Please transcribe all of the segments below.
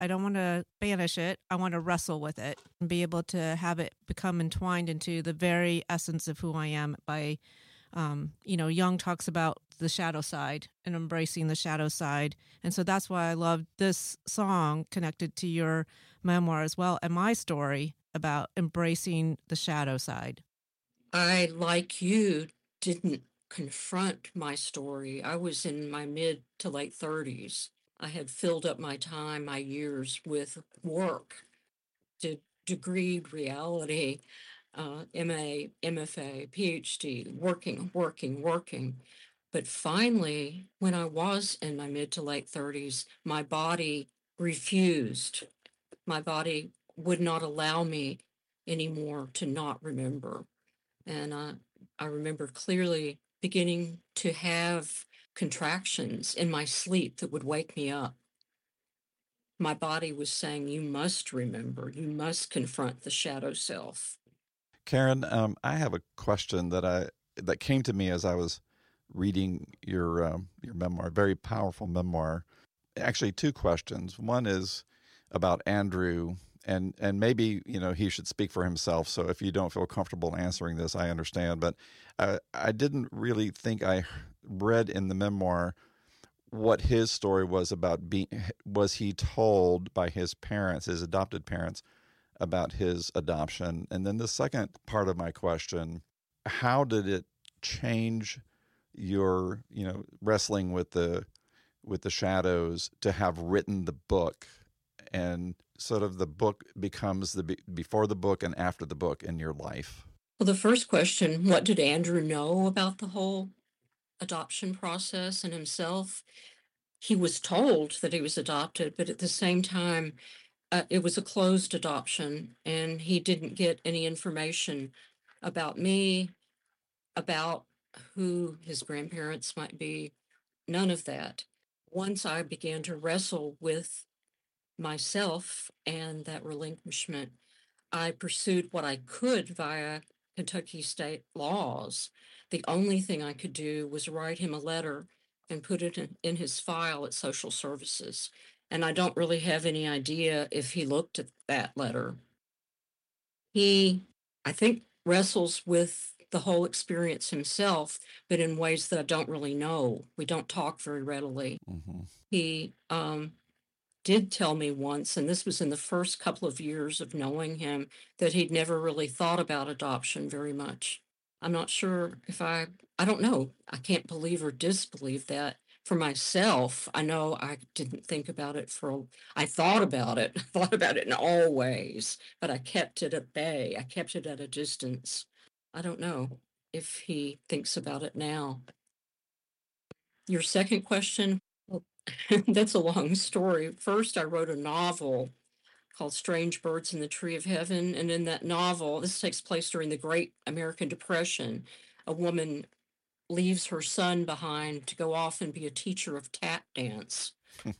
I don't want to banish it. I want to wrestle with it and be able to have it become entwined into the very essence of who I am by, Jung talks about the shadow side and embracing the shadow side. And so that's why I love this song connected to your memoir as well and my story about embracing the shadow side. I, like you, didn't confront my story. I was in my mid to late 30s. I had filled up my time, my years with work, degreed reality, MA, MFA, PhD, working. But finally, when I was in my mid to late 30s, my body refused. My body would not allow me anymore to not remember. And I remember clearly beginning to have contractions in my sleep that would wake me up. My body was saying, you must remember, you must confront the shadow self. Karen, I have a question that came to me as I was reading your memoir, very powerful memoir. Actually, two questions. One is about Andrew, and maybe he should speak for himself. So if you don't feel comfortable answering this, I understand. But I didn't really think I read in the memoir what his story was about. Was he told by his parents, his adopted parents, about his adoption? And then the second part of my question: how did it change your wrestling with the shadows to have written the book, and sort of the book becomes the before the book and after the book in your life? Well, the first question, what did Andrew know about the whole adoption process and himself? He was told that he was adopted, but at the same time, it was a closed adoption, and he didn't get any information about me, about who his grandparents might be, none of that. Once I began to wrestle with myself and that relinquishment, I pursued what I could via Kentucky state laws. The only thing I could do was write him a letter and put it in his file at social services. And I don't really have any idea if he looked at that letter. He, I think, wrestles with the whole experience himself, but in ways that I don't really know. We don't talk very readily. Mm-hmm. He did tell me once, and this was in the first couple of years of knowing him, that he'd never really thought about adoption very much. I'm not sure if I don't know. I can't believe or disbelieve that. For myself, I know I didn't think about it I thought about it, thought about it in all ways, but I kept it at bay. I kept it at a distance. I don't know if he thinks about it now. Your second question, well, that's a long story. First, I wrote a novel called Strange Birds in the Tree of Heaven. And in that novel, this takes place during the Great American Depression. A woman leaves her son behind to go off and be a teacher of tap dance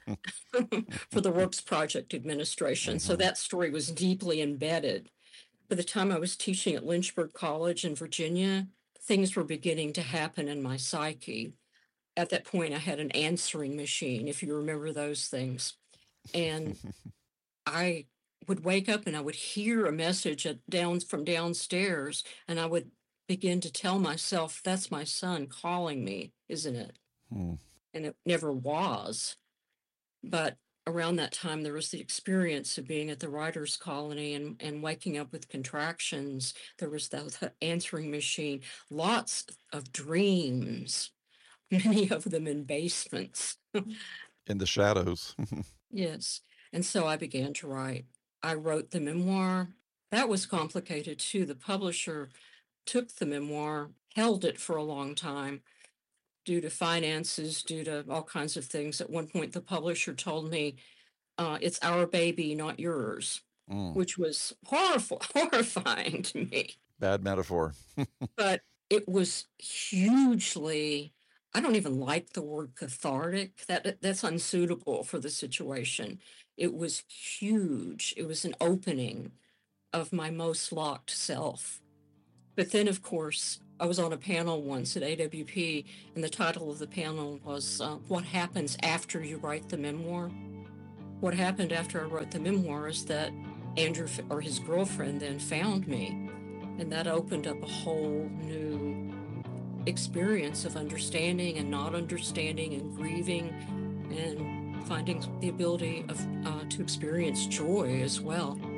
for the Works Project Administration. So that story was deeply embedded. By the time I was teaching at Lynchburg College in Virginia, things were beginning to happen in my psyche. At that point, I had an answering machine, if you remember those things. And I would wake up and I would hear a message from downstairs, and I would begin to tell myself, that's my son calling me, isn't it? Hmm. And it never was. But around that time, there was the experience of being at the writer's colony and waking up with contractions. There was the answering machine, lots of dreams, many of them in basements. In the shadows. Yes. And so I began to write. I wrote the memoir. That was complicated too. The publisher took the memoir, held it for a long time due to finances, due to all kinds of things. At one point, the publisher told me, it's our baby, not yours, which was horrifying to me. Bad metaphor. But it was hugely, I don't even like the word cathartic. That's unsuitable for the situation. It was huge. It was an opening of my most locked self. But then, of course, I was on a panel once at AWP, and the title of the panel was What Happens After You Write the Memoir? what happened after I wrote the memoir is that Andrew or his girlfriend then found me, and that opened up a whole new experience of understanding and not understanding and grieving and finding the ability of to experience joy as well.